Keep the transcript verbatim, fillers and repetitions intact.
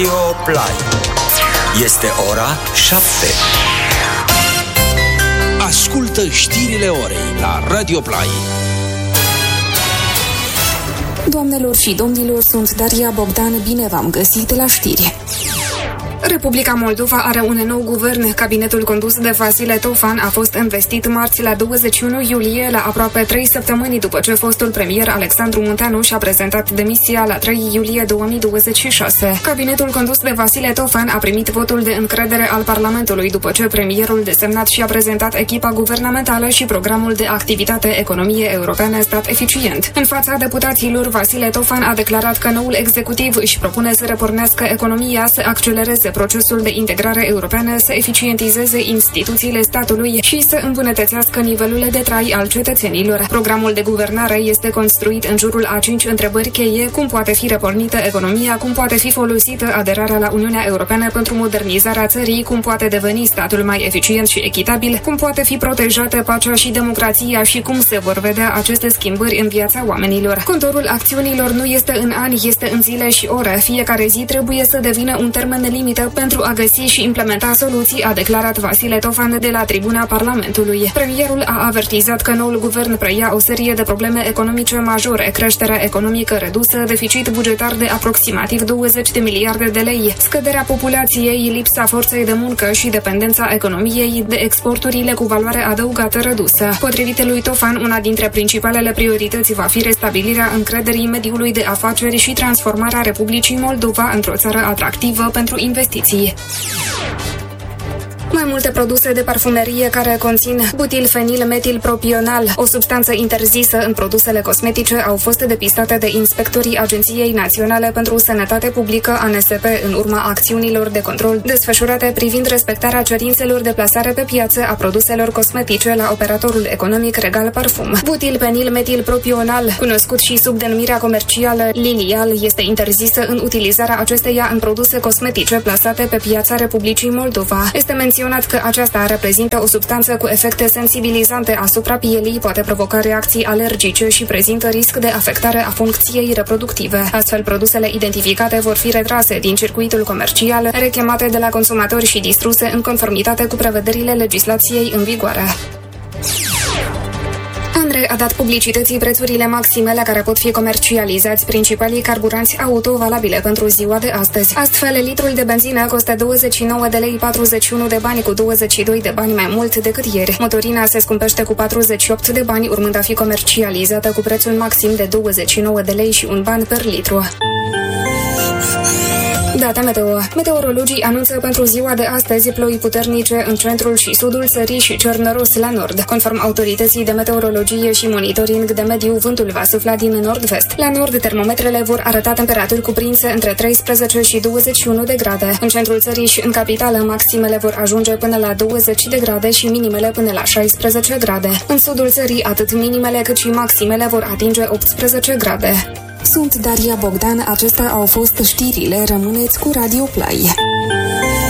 Radio Play. Este ora șapte. Ascultă știrile orei la Radio Play. Doamnelor și domnilor, sunt Daria Bogdan, bine v-am găsit la știri. Republica Moldova are un nou guvern. Cabinetul condus de Vasile Tofan a fost investit marți la douăzeci și unu iulie, la aproape trei săptămâni după ce fostul premier Alexandru Munteanu și-a prezentat demisia la trei iulie două mii douăzeci și șase. Cabinetul condus de Vasile Tofan a primit votul de încredere al Parlamentului după ce premierul desemnat și-a prezentat echipa guvernamentală și programul de activitate economie europeană stat eficient. În fața deputaților, Vasile Tofan a declarat că noul executiv își propune să repornească economia, să accelereze procesul de integrare europeană, să eficientizeze instituțiile statului și să îmbunătățească nivelul de trai al cetățenilor. Programul de guvernare este construit în jurul a cinci întrebări cheie: cum poate fi repornită economia, cum poate fi folosită aderarea la Uniunea Europeană pentru modernizarea țării, cum poate deveni statul mai eficient și echitabil, cum poate fi protejată pacea și democrația și cum se vor vedea aceste schimbări în viața oamenilor. Contorul acțiunilor nu este în ani, este în zile și ore. Fiecare zi trebuie să devină un termen limită pentru a găsi și implementa soluții, a declarat Vasile Tofan de la tribuna Parlamentului. Premierul a avertizat că noul guvern preia o serie de probleme economice majore: creșterea economică redusă, deficit bugetar de aproximativ douăzeci de miliarde de lei, scăderea populației, lipsa forței de muncă și dependența economiei de exporturile cu valoare adăugată redusă. Potrivit lui Tofan, una dintre principalele priorități va fi restabilirea încrederii mediului de afaceri și transformarea Republicii Moldova într-o țară atractivă pentru investiții. Mai multe produse de parfumerie care conțin butilfenilmetilpropional, o substanță interzisă în produsele cosmetice, au fost depistate de inspectorii Agenției Naționale pentru Sănătate Publică, A N S P, în urma acțiunilor de control desfășurate privind respectarea cerințelor de plasare pe piață a produselor cosmetice la operatorul economic Regal Parfum. Butilfenilmetilpropional, cunoscut și sub denumirea comercială Lilial, este interzisă în utilizarea acesteia în produse cosmetice plasate pe piața Republicii Moldova. Este menționat că aceasta reprezintă o substanță cu efecte sensibilizante asupra pielii, poate provoca reacții alergice și prezintă risc de afectare a funcției reproductive. Astfel, produsele identificate vor fi retrase din circuitul comercial, rechemate de la consumatori și distruse în conformitate cu prevederile legislației în vigoare. ANRE a dat publicității prețurile maxime la care pot fi comercializați principalii carburanți auto valabile pentru ziua de astăzi. Astfel, litrul de benzină costă douăzeci și nouă de lei patruzeci și unu de bani, cu douăzeci și doi de bani mai mult decât ieri. Motorina se scumpește cu patruzeci și opt de bani, urmând a fi comercializată cu prețul maxim de douăzeci și nouă de lei și un ban per litru. Data meteo. Meteorologii anunță pentru ziua de astăzi ploi puternice în centrul și sudul țării și cer noros la nord. Conform autorității de meteorologie și monitoring de mediu, vântul va sufla din nord-vest. La nord, termometrele vor arăta temperaturi cuprinse între treisprezece și douăzeci și unu de grade. În centrul țării și în capitală, maximele vor ajunge până la douăzeci de grade și minimele până la șaisprezece grade. În sudul țării, atât minimele cât și maximele vor atinge optsprezece grade. Sunt Daria Bogdan, acestea au fost știrile, rămâneți cu Radio Play.